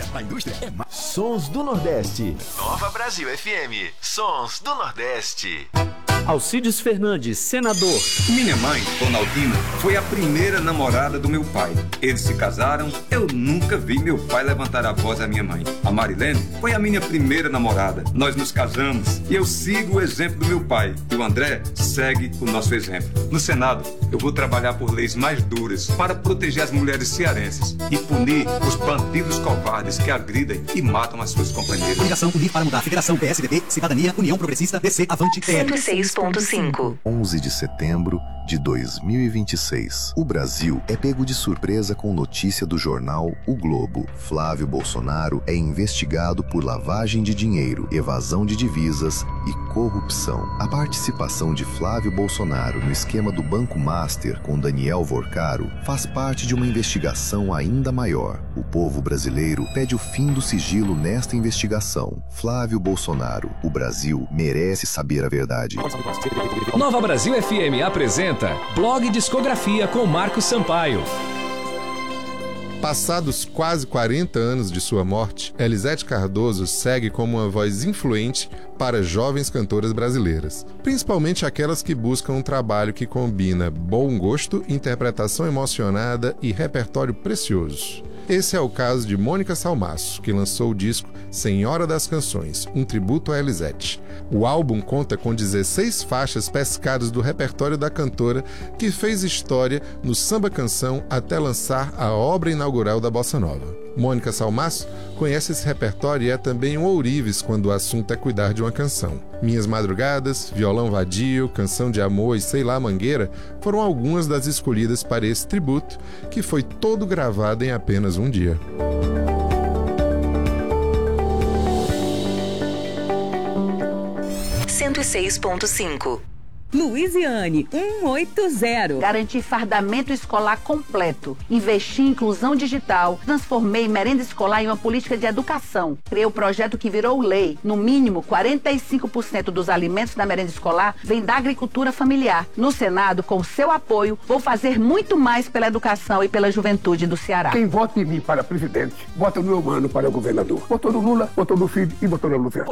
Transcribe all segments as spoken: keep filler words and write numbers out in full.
indústria. A indústria é mais. Sons do Nordeste. Nova Brasil F M. Sons do Nordeste. Alcides Fernandes, senador. Minha mãe, Ronaldina, foi a primeira namorada do meu pai. Eles se casaram, eu nunca vi meu pai levantar a voz à minha mãe. A Marilene foi a minha primeira namorada. Nós nos casamos e eu sigo o exemplo do meu pai. E o André segue o nosso exemplo. No Senado, eu vou trabalhar por leis mais duras para proteger as mulheres cearenses e punir os bandidos covardes que agridem e matam as suas companheiras. Coligação Unir para Mudar. Federação P S D B, Cidadania, União Progressista, D C, Avante, T L. cento e seis ponto cinco. onze de setembro de dois mil e vinte e seis. O Brasil é pego de surpresa com notícia do jornal O Globo. Flávio Bolsonaro é investigado por lavagem de dinheiro, evasão de divisas e corrupção. A participação de Flávio Bolsonaro no esquema do Banco Master com Daniel Vorcaro faz parte de uma investigação ainda maior. O povo brasileiro pede o fim do sigilo nesta investigação. Flávio Bolsonaro, o Brasil merece saber a verdade. Nova Brasil F M apresenta Blog Discografia com Marcos Sampaio. Passados quase quarenta anos de sua morte, Elisete Cardoso segue como uma voz influente para jovens cantoras brasileiras, principalmente aquelas que buscam um trabalho que combina bom gosto, interpretação emocionada e repertório precioso. Esse é o caso de Mônica Salmaço, que lançou o disco Senhora das Canções, um tributo a Elisete. O álbum conta com dezesseis faixas pescadas do repertório da cantora, que fez história no samba-canção até lançar a obra inaugural da Bossa Nova. Mônica Salmaço conhece esse repertório e é também um ourives quando o assunto é cuidar de uma canção. Minhas Madrugadas, Violão Vadio, Canção de Amor e Sei Lá Mangueira foram algumas das escolhidas para esse tributo, que foi todo gravado em apenas um dia. cento e seis ponto cinco. Luiziane, cento e oitenta. Garantir fardamento escolar completo. Investi em inclusão digital. Transformei merenda escolar em uma política de educação. Criei um projeto que virou lei. No mínimo, quarenta e cinco por cento dos alimentos da merenda escolar vem da agricultura familiar. No Senado, com seu apoio, vou fazer muito mais pela educação e pela juventude do Ceará. Quem vota em mim para presidente, vota no meu mano para governador. Votou no Lula, votou no Filho e votou na Luciana.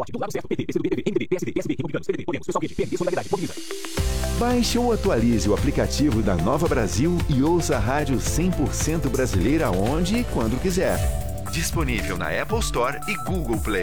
Baixe ou atualize o aplicativo da Nova Brasil e ouça a rádio cem por cento brasileira onde e quando quiser. Disponível na Apple Store e Google Play.